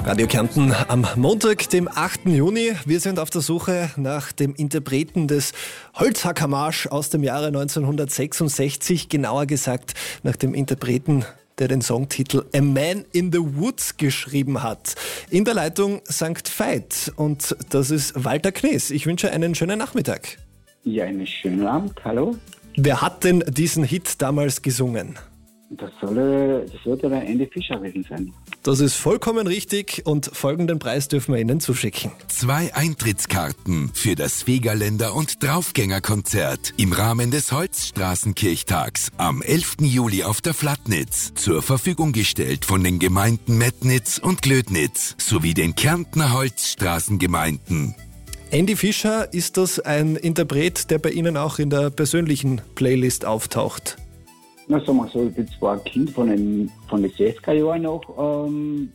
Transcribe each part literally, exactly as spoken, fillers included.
Radio Kärnten am Montag, dem achten Juni. Wir sind auf der Suche nach dem Interpreten des Holzhackermarsch aus dem Jahre neunzehnhundertsechsundsechzig, genauer gesagt nach dem Interpreten, der den Songtitel A Man in the Woods geschrieben hat. In der Leitung Sankt Veit und das ist Walter Knees. Ich wünsche einen schönen Nachmittag. Ja, einen schönen Abend, hallo. Wer hat denn diesen Hit damals gesungen? Das, soll, das sollte der Andy Fischer gewesen sein. Das ist vollkommen richtig und folgenden Preis dürfen wir Ihnen zuschicken. Zwei Eintrittskarten für das Vegaländer- und Draufgängerkonzert im Rahmen des Holzstraßenkirchtags am elften Juli auf der Flatnitz. Zur Verfügung gestellt von den Gemeinden Metnitz und Glödnitz sowie den Kärntner Holzstraßengemeinden. Andy Fischer, ist das ein Interpret, der bei Ihnen auch in der persönlichen Playlist auftaucht? Na, sagen wir so, ich bin zwar ein Kind von den, von den sechziger Jahren noch, ähm,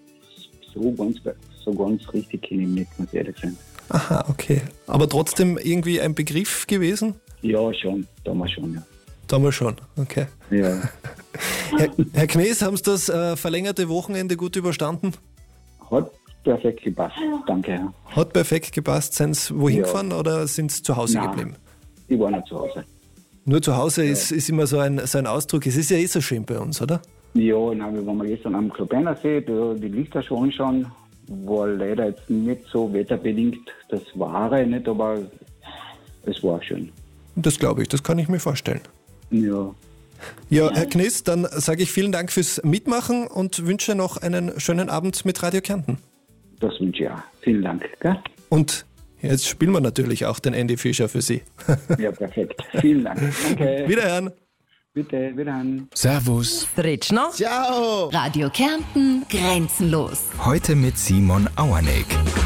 so, ganz, so ganz richtig kenne ich ihn nicht, muss ich ehrlich sein. Aha, okay. Aber trotzdem irgendwie ein Begriff gewesen? Ja, schon, damals schon, ja. Damals schon, okay. Ja. Herr, Herr Knees, haben Sie das äh, verlängerte Wochenende gut überstanden? Hat perfekt gepasst, danke. Ja. Hat perfekt gepasst. Sind Sie wohin Ja. gefahren oder sind Sie zu Hause Nein, geblieben? Ich war noch zu Hause. Nur zu Hause ist, ist immer so ein, so ein Ausdruck. Es ist ja eh so schön bei uns, oder? Ja, nein, wir waren gestern am Klobernersee, da die Lichter schon anschauen. War leider jetzt nicht so wetterbedingt das Wahre, nicht, aber es war schön. Das glaube ich, das kann ich mir vorstellen. Ja. Ja, Herr Knees, dann sage ich vielen Dank fürs Mitmachen und wünsche noch einen schönen Abend mit Radio Kärnten. Das wünsche ich auch. Vielen Dank. Gell? Und jetzt spielen wir natürlich auch den Andy Fischer für Sie. Ja, perfekt. Vielen Dank. Danke. Wiederhören. Bitte, wiederhören. Servus. Tretschner. Ciao! Radio Kärnten, grenzenlos. Heute mit Simon Auerneck.